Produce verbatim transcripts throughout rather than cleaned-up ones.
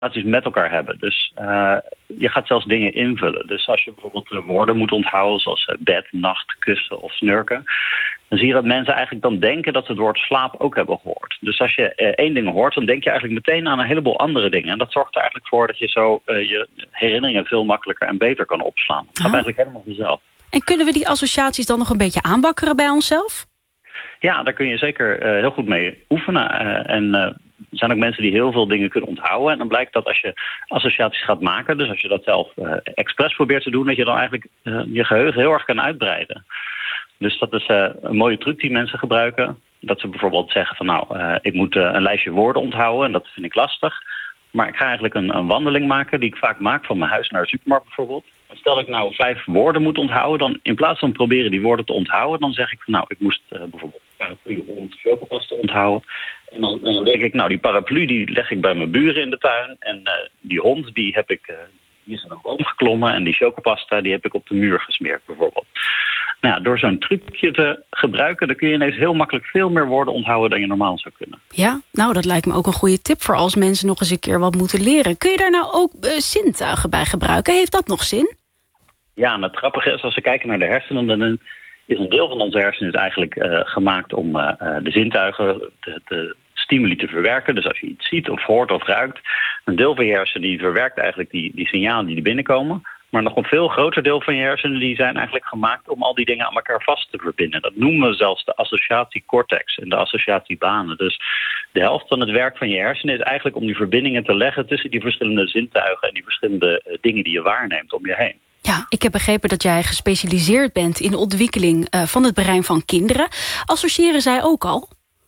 associaties met elkaar hebben. Dus uh, je gaat zelfs dingen invullen. Dus als je bijvoorbeeld uh, woorden moet onthouden, zoals uh, bed, nacht, kussen of snurken, dan zie je dat mensen eigenlijk dan denken dat ze het woord slaap ook hebben gehoord. Dus als je uh, één ding hoort, dan denk je eigenlijk meteen aan een heleboel andere dingen. En dat zorgt er eigenlijk voor dat je zo uh, je herinneringen veel makkelijker en beter kan opslaan. Het gaat Oh. eigenlijk helemaal vanzelf. En kunnen we die associaties dan nog een beetje aanwakkeren bij onszelf? Ja, daar kun je zeker uh, heel goed mee oefenen. Uh, en uh, er zijn ook mensen die heel veel dingen kunnen onthouden. En dan blijkt dat als je associaties gaat maken, dus als je dat zelf uh, expres probeert te doen, dat je dan eigenlijk uh, je geheugen heel erg kan uitbreiden. Dus dat is uh, een mooie truc die mensen gebruiken. Dat ze bijvoorbeeld zeggen van nou, uh, ik moet uh, een lijstje woorden onthouden en dat vind ik lastig. Maar ik ga eigenlijk een, een wandeling maken die ik vaak maak van mijn huis naar de supermarkt bijvoorbeeld. Stel dat ik nou vijf woorden moet onthouden, dan in plaats van proberen die woorden te onthouden, dan zeg ik van nou, ik moest uh, bijvoorbeeld paraplu hond chocopasta onthouden. En dan, dan denk ik, nou die paraplu die leg ik bij mijn buren in de tuin. En uh, die hond die heb ik, uh, die is in een boom geklommen en die chocopasta die heb ik op de muur gesmeerd bijvoorbeeld. Nou ja, door zo'n trucje te gebruiken, dan kun je ineens heel makkelijk veel meer woorden onthouden dan je normaal zou kunnen. Ja, nou dat lijkt me ook een goede tip voor als mensen nog eens een keer wat moeten leren. Kun je daar nou ook uh, zintuigen bij gebruiken? Heeft dat nog zin? Ja, en het grappige is, als we kijken naar de hersenen, dan is een deel van onze hersenen eigenlijk uh, gemaakt om uh, de zintuigen, de, de stimuli te verwerken. Dus als je iets ziet of hoort of ruikt, een deel van je hersenen die verwerkt eigenlijk die, die signalen die er binnenkomen. Maar nog een veel groter deel van je hersenen die zijn eigenlijk gemaakt om al die dingen aan elkaar vast te verbinden. Dat noemen we zelfs de associatiecortex en de associatiebanen. Dus de helft van het werk van je hersenen is eigenlijk om die verbindingen te leggen tussen die verschillende zintuigen en die verschillende uh, dingen die je waarneemt om je heen. Ja, ik heb begrepen dat jij gespecialiseerd bent in de ontwikkeling uh, van het brein van kinderen. Associëren zij ook al?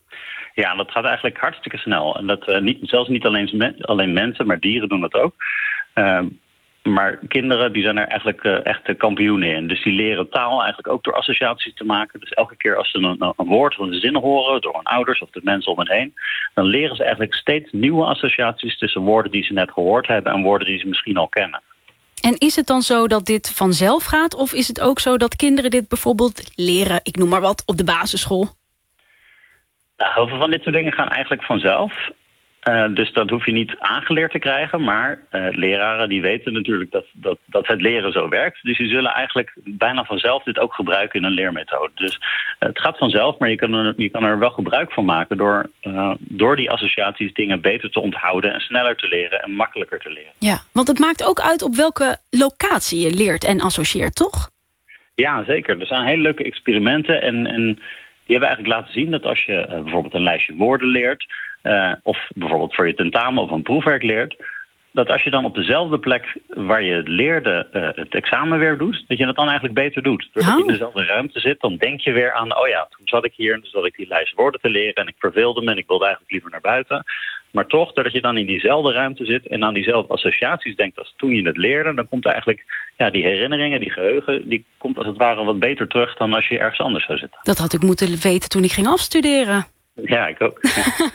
Ja, dat gaat eigenlijk hartstikke snel. En dat uh, niet, zelfs niet alleen, me, alleen mensen, maar dieren doen dat ook. Uh, maar kinderen die zijn er eigenlijk uh, echt de kampioenen in. Dus die leren taal eigenlijk ook door associaties te maken. Dus elke keer als ze een, een woord of een zin horen door hun ouders of de mensen om hen heen, dan leren ze eigenlijk steeds nieuwe associaties tussen woorden die ze net gehoord hebben en woorden die ze misschien al kennen. En is het dan zo dat dit vanzelf gaat? Of is het ook zo dat kinderen dit bijvoorbeeld leren, ik noem maar wat, op de basisschool? Nou, heel veel van dit soort dingen gaan eigenlijk vanzelf. Uh, dus dat hoef je niet aangeleerd te krijgen. Maar uh, leraren die weten natuurlijk dat, dat, dat het leren zo werkt. Dus die zullen eigenlijk bijna vanzelf dit ook gebruiken in een leermethode. Dus uh, het gaat vanzelf, maar je kan, er, je kan er wel gebruik van maken door, uh, door die associaties dingen beter te onthouden en sneller te leren en makkelijker te leren. Ja, want het maakt ook uit op welke locatie je leert en associeert, toch? Ja, zeker. Er zijn hele leuke experimenten en, en die hebben eigenlijk laten zien dat als je uh, bijvoorbeeld een lijstje woorden leert, Uh, of bijvoorbeeld voor je tentamen of een proefwerk leert, dat als je dan op dezelfde plek waar je het leerde uh, het examen weer doet, dat je het dan eigenlijk beter doet. Doordat oh. je in dezelfde ruimte zit, dan denk je weer aan, oh ja, toen zat ik hier en toen zat ik die lijst woorden te leren en ik verveelde me en ik wilde eigenlijk liever naar buiten. Maar toch, doordat je dan in diezelfde ruimte zit en aan diezelfde associaties denkt als toen je het leerde, dan komt eigenlijk ja, die herinneringen, die geheugen, die komt als het ware wat beter terug dan als je ergens anders zou zitten. Dat had ik moeten weten toen ik ging afstuderen. Ja, ik ook.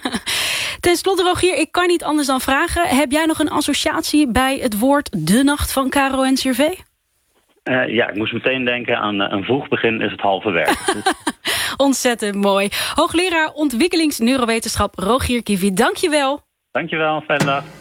Ten slotte, Rogier, ik kan niet anders dan vragen. Heb jij nog een associatie bij het woord De Nacht van Caro en Cervé? Uh, ja, ik moest meteen denken aan uh, een vroeg begin is het halve werk. Ontzettend mooi. Hoogleraar ontwikkelingsneurowetenschap Rogier Kivi, dank je wel. Dank je wel, fijne dag.